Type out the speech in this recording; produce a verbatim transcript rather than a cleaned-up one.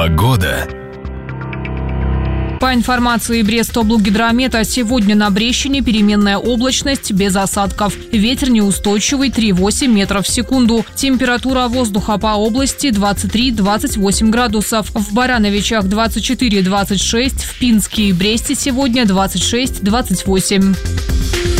Погода. По информации Брест-Облгидромета, сегодня на Брещине переменная облачность без осадков. Ветер неустойчивый три и восемь метров в секунду. Температура воздуха по области двадцать три - двадцать восемь градусов. В Барановичах двадцать четыре - двадцать шесть, в Пинске и Бресте сегодня двадцать шесть - двадцать восемь.